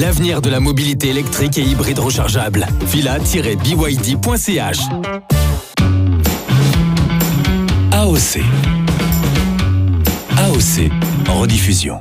L'avenir de la mobilité électrique et hybride rechargeable. Villa-byd.ch. AOC. AOC en rediffusion.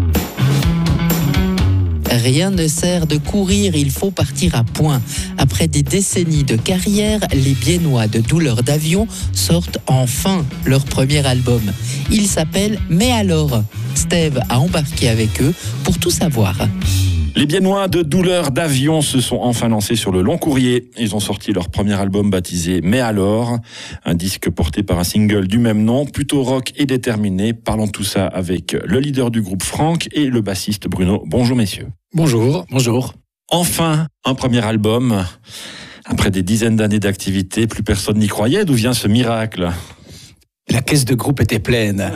Rien ne sert de courir, il faut partir à point. Après des décennies de carrière, les Biennois de Douleur d'avion sortent enfin leur premier album. Il s'appelle Mais alors. Steve a embarqué avec eux pour tout savoir. Les Biennois de Douleur d'avion se sont enfin lancés sur le long courrier. Ils ont sorti leur premier album baptisé Mais alors, un disque porté par un single du même nom, plutôt rock et déterminé. Parlons de tout ça avec le leader du groupe Franck et le bassiste Bruno. Bonjour messieurs. Bonjour. Bonjour. Enfin, un premier album. Après des dizaines d'années d'activité, plus personne n'y croyait. D'où vient ce miracle ? La caisse de groupe était pleine.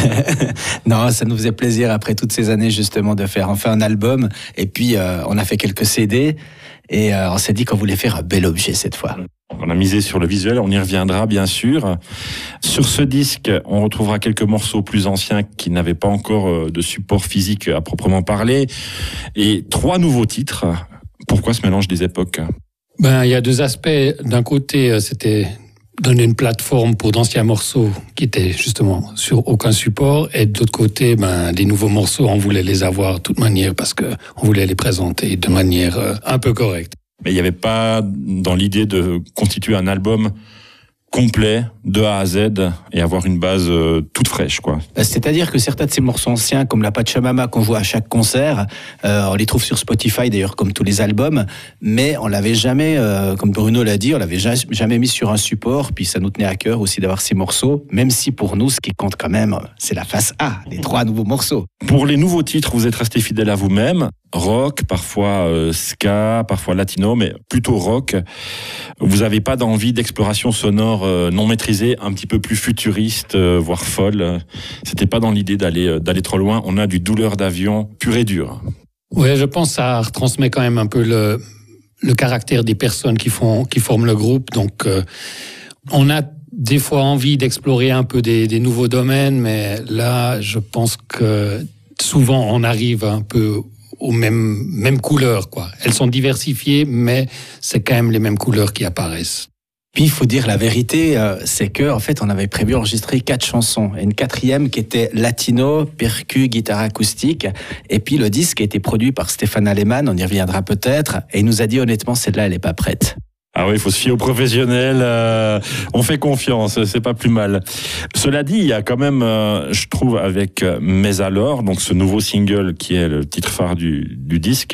Non, ça nous faisait plaisir après toutes ces années justement de faire enfin un album. Et puis on a fait quelques CD et on s'est dit qu'on voulait faire un bel objet cette fois. On a misé sur le visuel, on y reviendra bien sûr. Sur ce disque, on retrouvera quelques morceaux plus anciens qui n'avaient pas encore de support physique à proprement parler. Et 3 nouveaux titres. Pourquoi ce mélange des époques ? Il y a 2 aspects. D'un côté, c'était donner une plateforme pour d'anciens morceaux qui étaient justement sur aucun support, et de l'autre côté, des nouveaux morceaux, on voulait les avoir de toute manière parce que on voulait les présenter de manière un peu correcte. Mais il n'y avait pas dans l'idée de constituer un album complet de A à Z et avoir une base toute fraîche, quoi. C'est-à-dire que certains de ces morceaux anciens, comme la Pachamama qu'on joue à chaque concert, on les trouve sur Spotify d'ailleurs comme tous les albums, mais on l'avait jamais, comme Bruno l'a dit, on l'avait jamais mis sur un support, puis ça nous tenait à cœur aussi d'avoir ces morceaux, même si pour nous ce qui compte quand même, c'est la face A, les 3 nouveaux morceaux. Pour les nouveaux titres, vous êtes resté fidèle à vous-même. Rock, parfois ska, parfois latino, mais plutôt rock. Vous n'avez pas d'envie d'exploration sonore non maîtrisée, un petit peu plus futuriste, voire folle. C'était pas dans l'idée d'aller trop loin. On a du Douleur d'avion pur et dur. Oui, je pense que ça retransmet quand même un peu le caractère des personnes qui forment le groupe. Donc, on a des fois envie d'explorer un peu des nouveaux domaines, mais là, je pense que souvent, on arrive un peu aux mêmes couleurs, quoi. Elles sont diversifiées, mais c'est quand même les mêmes couleurs qui apparaissent. Puis il faut dire la vérité, c'est que en fait on avait prévu enregistrer 4 chansons, et une 4e qui était latino, percu, guitare acoustique, et puis le disque a été produit par Stéphane Aleman, on y reviendra peut-être, et il nous a dit honnêtement celle-là elle est pas prête. Ah oui, il faut se fier aux professionnels, on fait confiance, c'est pas plus mal. Cela dit, il y a quand même, je trouve, avec Mais alors, donc ce nouveau single qui est le titre phare du disque,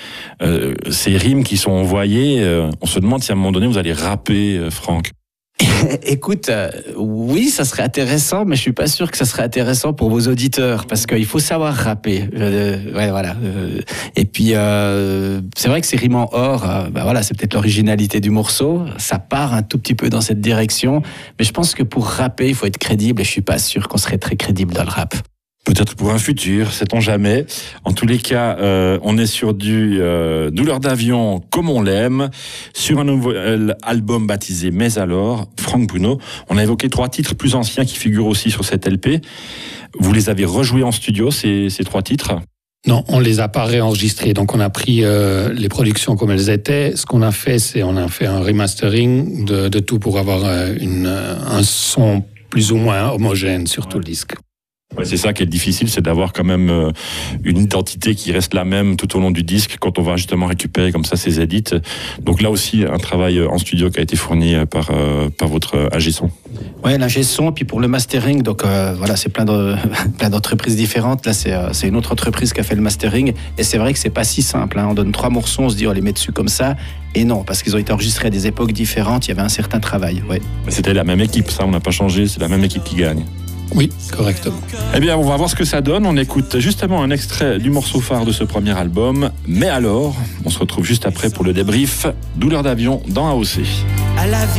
ces rimes qui sont envoyées, on se demande si à un moment donné vous allez rapper, Franck. Écoute, oui, ça serait intéressant, mais je suis pas sûr que ça serait intéressant pour vos auditeurs, parce qu'il faut savoir rapper. Ouais, voilà. Et puis, c'est vrai que ces rimes en or, c'est peut-être l'originalité du morceau. Ça part un tout petit peu dans cette direction, mais je pense que pour rapper, il faut être crédible, et je suis pas sûr qu'on serait très crédible dans le rap. Peut-être pour un futur, sait-on jamais. En tous les cas, on est sur du Douleur d'avion comme on l'aime, sur un nouvel album baptisé Mais alors, Franck, Bruno. On a évoqué 3 titres plus anciens qui figurent aussi sur cette LP. Vous les avez rejoués en studio, ces 3 titres ? Non, on les a pas réenregistrés. Donc on a pris les productions comme elles étaient. Ce qu'on a fait, c'est on a fait un remastering de tout pour avoir un son plus ou moins homogène sur tout le disque. Ouais, c'est ça qui est difficile, c'est d'avoir quand même une identité qui reste la même tout au long du disque quand on va justement récupérer comme ça ces edits. Donc là aussi, un travail en studio qui a été fourni par votre ingé son. Ouais, l'ingé son, puis pour le mastering, donc c'est plein d'entreprises différentes. Là, c'est une autre entreprise qui a fait le mastering, et c'est vrai que c'est pas si simple. On donne 3 morceaux, on se dit on les met dessus comme ça, et non, parce qu'ils ont été enregistrés à des époques différentes. Il y avait un certain travail. Ouais. C'était la même équipe, ça, on n'a pas changé. C'est la même équipe qui gagne. Oui, correctement. Eh bien, on va voir ce que ça donne. On écoute justement un extrait du morceau phare de ce premier album. Mais alors, on se retrouve juste après pour le débrief. Douleur d'avion dans AOC.